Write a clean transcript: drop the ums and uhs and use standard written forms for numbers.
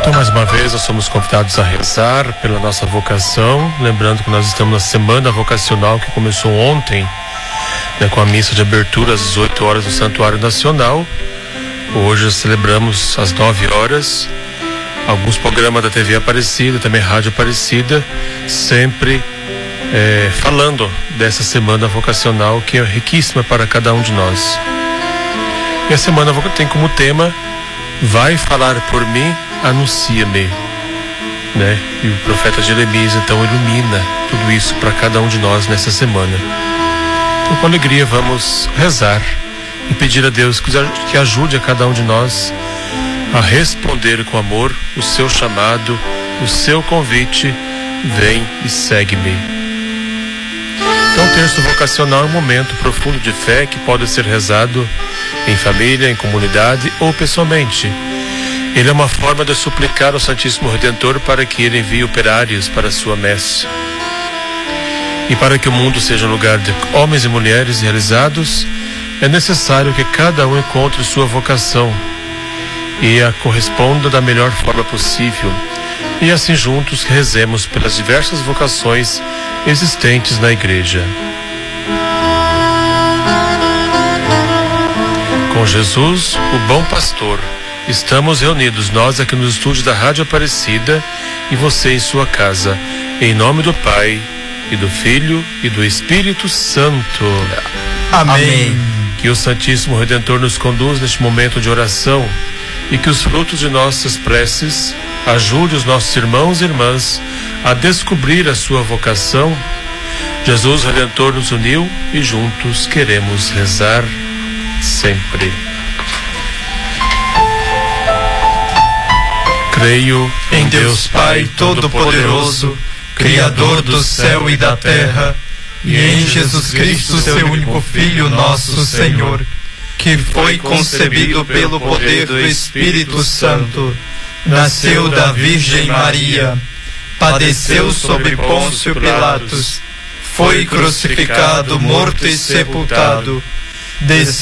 Então, mais uma vez, nós somos convidados a rezar pela nossa vocação, lembrando que nós estamos na semana vocacional que começou ontem, né, com a missa de abertura às 18 horas no Santuário Nacional. Hoje celebramos às 9 horas alguns programas da TV Aparecida, também Rádio Aparecida, sempre falando dessa semana vocacional que é riquíssima para cada um de nós. E a semana tem como tema: vai falar por mim, anuncia-me, né? E o profeta Jeremias então ilumina tudo isso para cada um de nós nessa semana. Então, com alegria vamos rezar e pedir a Deus que ajude a cada um de nós a responder com amor o seu chamado, o seu convite: vem e segue-me. Então, o terço vocacional é um momento profundo de fé que pode ser rezado em família, em comunidade ou pessoalmente. Ele é uma forma de suplicar ao Santíssimo Redentor para que ele envie operários para a sua messe. E para que o mundo seja um lugar de homens e mulheres realizados, é necessário que cada um encontre sua vocação e a corresponda da melhor forma possível. E assim juntos rezemos pelas diversas vocações existentes na Igreja. Com Jesus, o bom pastor, estamos reunidos nós aqui no estúdio da Rádio Aparecida e você em sua casa, em nome do Pai, e do Filho e do Espírito Santo. Amém. Que o Santíssimo Redentor nos conduz neste momento de oração e que os frutos de nossas preces ajude os nossos irmãos e irmãs a descobrir a sua vocação. Jesus Redentor nos uniu e juntos queremos rezar sempre. Creio em Deus Pai Todo-Poderoso, Criador do céu e da terra, e em Jesus Cristo, seu único Filho, nosso Senhor, que foi concebido pelo poder do Espírito Santo, nasceu da Virgem Maria, padeceu sob Pôncio Pilatos, foi crucificado, morto e sepultado, desceu